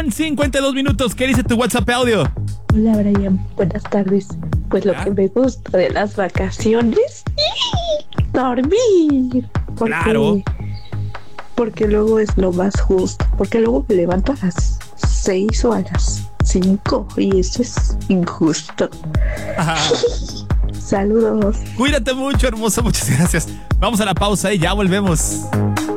52 minutos. ¿Qué dice tu WhatsApp audio? Hola Brian, buenas tardes. Pues lo que me gusta de las vacaciones, dormir. Claro. Porque luego es lo más justo. Porque luego me levanto a las 6 o a las 5 y eso es injusto. Ajá. Saludos. Cuídate mucho, hermosa. Muchas gracias. Vamos a la pausa y ya volvemos.